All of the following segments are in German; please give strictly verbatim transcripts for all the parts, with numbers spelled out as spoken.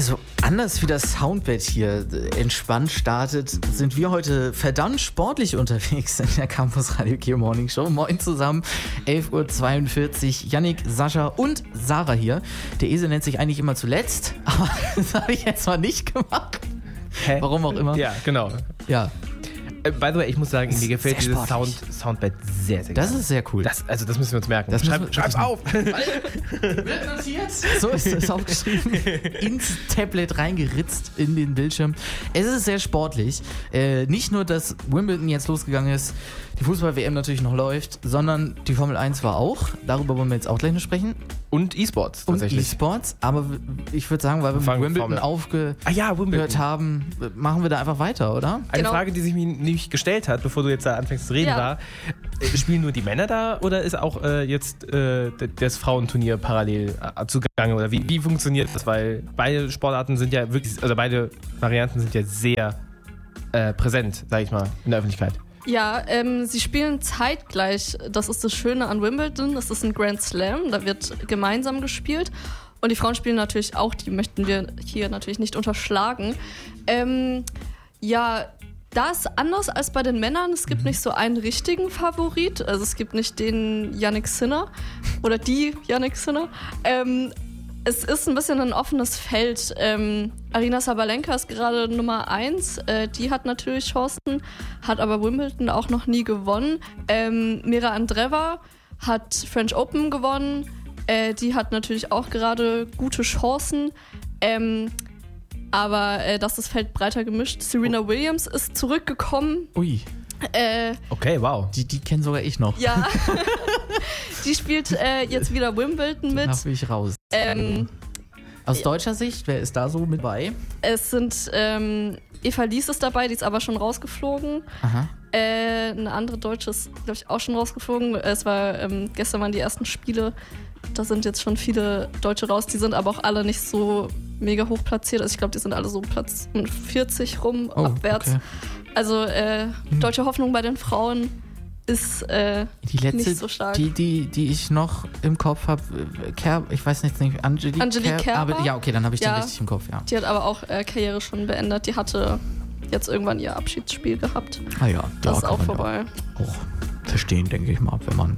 Also anders wie das Soundbett hier entspannt startet, sind wir heute verdammt sportlich unterwegs in der Campus Radio Q Morning Show. Moin zusammen, elf Uhr zweiundvierzig, Yannick, Sascha und Sarah hier. Der Esel nennt sich eigentlich immer zuletzt, aber das habe ich jetzt mal nicht gemacht. Hä? Warum auch immer. Ja, genau. Ja. By the way, ich muss sagen, mir gefällt sehr dieses sportlich. Sound, Soundbed sehr, sehr gut. Das ist sehr cool. Das, also das müssen wir uns merken. Das Schreib, müssen wir- schreib's auf! Wird notiert. So ist es aufgeschrieben. Ins Tablet reingeritzt in den Bildschirm. Es ist sehr sportlich. Äh, nicht nur, dass Wimbledon jetzt losgegangen ist, die Fußball-W M natürlich noch läuft, sondern die Formel eins war auch. Darüber wollen wir jetzt auch gleich noch sprechen. Und E-Sports Und tatsächlich. E-Sports. Aber ich würde sagen, weil wir mit Fangen wir Wimbledon Formel. aufgehört ah ja, Wimbledon. haben, machen wir da einfach weiter, oder? Eine Genau. Frage, die sich mir nämlich gestellt hat, bevor du jetzt da anfängst zu reden, Ja. war, äh, spielen nur die Männer da oder ist auch äh, jetzt äh, d- das Frauenturnier parallel äh, zugange? Oder wie, wie funktioniert das? Weil beide Sportarten sind ja wirklich, also beide Varianten sind ja sehr äh, präsent, sag ich mal, in der Öffentlichkeit. Ja, ähm, sie spielen zeitgleich. Das ist das Schöne an Wimbledon. Das ist ein Grand Slam. Da wird gemeinsam gespielt. Und die Frauen spielen natürlich auch. Die möchten wir hier natürlich nicht unterschlagen. Ähm, ja, da ist anders als bei den Männern. Es gibt nicht so einen richtigen Favorit. Also es gibt nicht den Jannik Sinner oder die Jannik Sinner. Ähm, Es ist ein bisschen ein offenes Feld. Ähm, Aryna Sabalenka ist gerade Nummer eins. Äh, die hat natürlich Chancen, hat aber Wimbledon auch noch nie gewonnen. Ähm, Mira Andreeva hat French Open gewonnen. Äh, die hat natürlich auch gerade gute Chancen. Ähm, aber äh, das ist das Feld breiter gemischt. Serena Williams ist zurückgekommen. Ui, Äh, Okay, wow. die, die kenne sogar ich noch. ja, die spielt äh, jetzt wieder Wimbledon mit. Da bin ich raus. Ähm, Aus deutscher Sicht, wer ist da so mit bei? Es sind ähm, Eva Lies ist dabei, die ist aber schon rausgeflogen. Aha. Äh, eine andere Deutsche ist, glaube ich, auch schon rausgeflogen. Es war ähm, gestern waren die ersten Spiele. Da sind jetzt schon viele Deutsche raus. Die sind aber auch alle nicht so mega hoch platziert. Also ich glaube, die sind alle so Platz vierzig rum, Oh, abwärts. okay. Also äh, deutsche Hoffnung bei den Frauen ist äh, Die letzte, nicht so stark. Die, die, die ich noch im Kopf habe, ich weiß nicht, nicht Angelique, Angelique Kerber? Aber, ja, okay, dann habe ich Ja. den richtig im Kopf, ja. Die hat aber auch äh, Karriere schon beendet. Die hatte jetzt irgendwann ihr Abschiedsspiel gehabt. Ah ja, Das ist kann auch man vorbei. ja Auch verstehen, denke ich mal, wenn man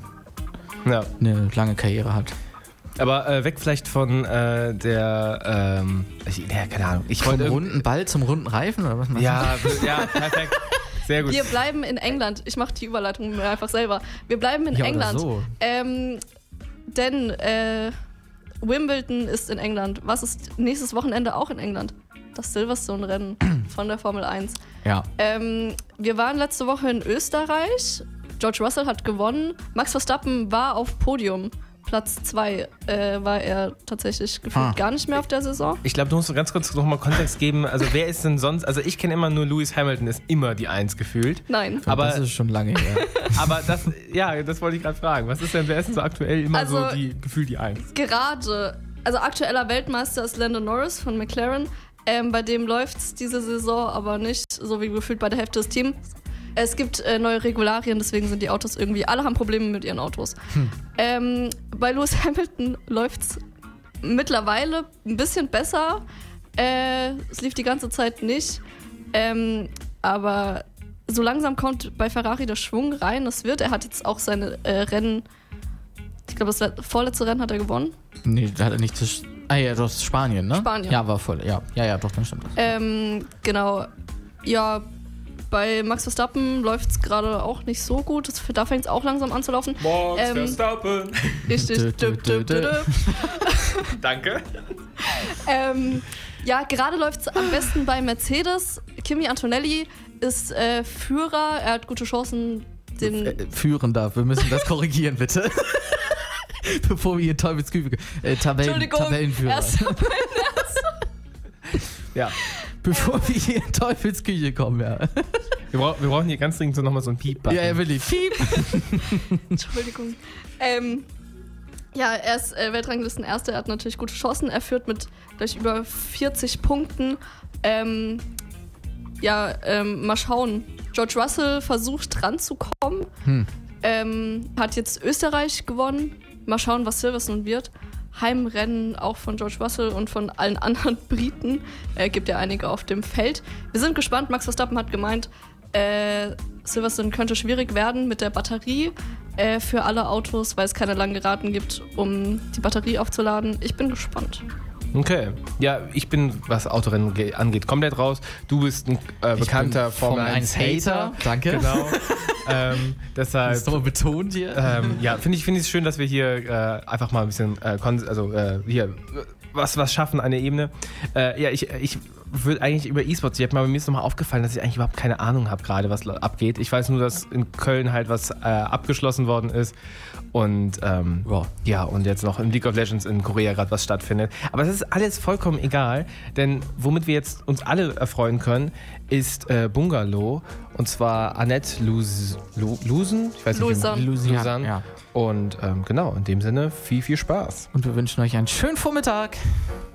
Ja. eine lange Karriere hat. Aber äh, weg vielleicht von äh, der, ähm, ich, ja, keine Ahnung. Ich Vom wollte irgend- runden Ball zum runden Reifen, oder was meinst Ja, ja, perfekt. Sehr gut. Wir bleiben in England. Ich mache die Überleitung mir einfach selber. Wir bleiben in Ja, oder England. so. Ähm, denn äh, Wimbledon ist in England. Was ist nächstes Wochenende auch in England? Das Silverstone-Rennen von der Formel eins. du? Ja. Ähm, wir waren letzte Woche in Österreich. George Russell hat gewonnen. Max Verstappen war auf Podium. Platz zwei äh, war er tatsächlich gefühlt Ah. gar nicht mehr auf der Saison. Ich glaube, du musst ganz kurz nochmal Kontext geben. Also wer ist denn sonst, also ich kenne immer nur Lewis Hamilton, ist immer die Eins gefühlt. Nein. Aber- das ist schon lange her. Aber das, ja, das wollte ich gerade fragen. Was ist denn, wer ist denn so aktuell immer Also- so die, gefühlt die Eins? Gerade, also aktueller Weltmeister ist Lando Norris von McLaren. Ähm, bei dem läuft es diese Saison aber nicht so wie gefühlt bei der Hälfte des Teams. Es gibt äh, neue Regularien, deswegen sind die Autos irgendwie, alle haben Probleme mit ihren Autos. Hm. Ähm, bei Lewis Hamilton läuft es mittlerweile ein bisschen besser. Äh, es lief die ganze Zeit nicht. Ähm, aber so langsam kommt bei Ferrari der Schwung rein. Das wird, er hat jetzt auch seine äh, Rennen, ich glaube, das le- vorletzte Rennen hat er gewonnen. Nee, da hat er nicht zu. Sch- Ah ja, doch, Spanien, ne? Spanien. Ja, war voll. Ja, ja, ja doch, dann stimmt das. Ähm, genau. Ja, bei Max Verstappen läuft es gerade auch nicht so gut. Das, da fängt es auch langsam an zu laufen. Max Ähm, Verstappen. Richtig. Dö, dö, dö, dö. Danke. ähm, ja, gerade läuft es am besten bei Mercedes. Kimi Antonelli ist äh, Führer. Er hat gute Chancen, den. Äh, führen darf. Wir müssen das korrigieren, bitte. Bevor wir hier Teufelsküche. Äh, Tabellen, Entschuldigung, Tabellenführer. erst Ja. Bevor wir hier in Teufelsküche kommen, ja. Wir, brauch, wir brauchen hier ganz dringend so nochmal so ein piep Ja, er will die. Piep. Entschuldigung. Ähm, ja, er ist äh, Weltranglistenerster, er hat natürlich gute Chancen. Er führt mit gleich über vierzig Punkten. Ähm, ja, ähm, mal schauen. George Russell versucht ranzukommen. Hm. Ähm, hat jetzt Österreich gewonnen. Mal schauen, was Silverstone wird. Heimrennen auch von George Russell und von allen anderen Briten. Äh, gibt ja einige auf dem Feld. Wir sind gespannt. Max Verstappen hat gemeint, äh, Silverstone könnte schwierig werden mit der Batterie äh, für alle Autos, weil es keine langen Geraden gibt, um die Batterie aufzuladen. Ich bin gespannt. Okay. Ja, ich bin, was Autorennen ge- angeht, komplett raus. Du bist ein äh, bekannter Formel eins Hater. Danke. Genau. ähm, deshalb. Das ist doch mal betont hier. Ähm, ja, finde ich, finde ich es schön, dass wir hier äh, einfach mal ein bisschen, äh, kon- also äh, hier, was, was schaffen, eine Ebene. Äh, ja, ich, ich würde eigentlich über E-Sports, ich habe mir, mir ist nochmal aufgefallen, dass ich eigentlich überhaupt keine Ahnung habe gerade, was abgeht. Ich weiß nur, dass in Köln halt was äh, abgeschlossen worden ist und ähm, Wow. ja, und jetzt noch in League of Legends in Korea gerade was stattfindet. Aber das ist alles vollkommen egal, denn womit wir jetzt uns alle erfreuen können, ist äh, Bungalow, und zwar Annette Luz- Lu- Lusen, ich weiß nicht, Lusan. wie Lusan. Ja, ja. Und ähm, genau, in dem Sinne viel, viel Spaß. Und wir wünschen euch einen schönen Vormittag.